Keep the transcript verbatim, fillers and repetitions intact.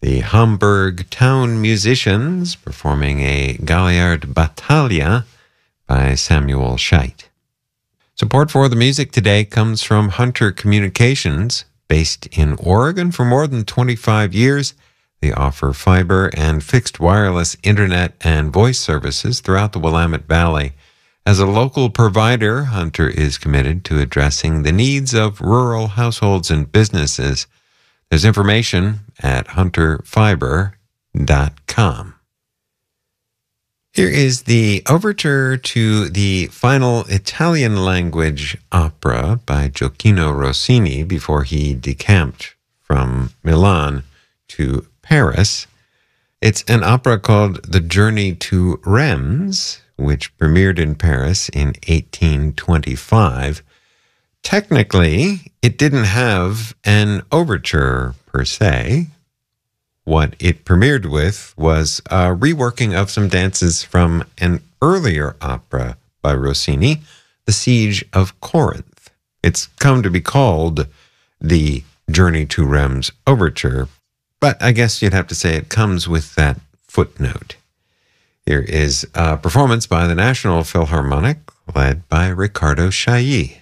The Hamburg Town Musicians performing a Galliard Battaglia by Samuel Scheidt. Support for the music today comes from Hunter Communications, based in Oregon for more than twenty-five years. They offer fiber and fixed wireless internet and voice services throughout the Willamette Valley. As a local provider, Hunter is committed to addressing the needs of rural households and businesses. There's information at hunter fiber dot com. Here is the overture to the final Italian language opera by Gioacchino Rossini before he decamped from Milan to Paris. It's an opera called The Journey to Reims, which premiered in Paris in eighteen twenty-five. Technically, it didn't have an overture per se. What it premiered with was a reworking of some dances from an earlier opera by Rossini, The Siege of Corinth. It's come to be called the Journey to Reims Overture, but I guess you'd have to say it comes with that footnote. Here is a performance by the National Philharmonic, led by Riccardo Chailly.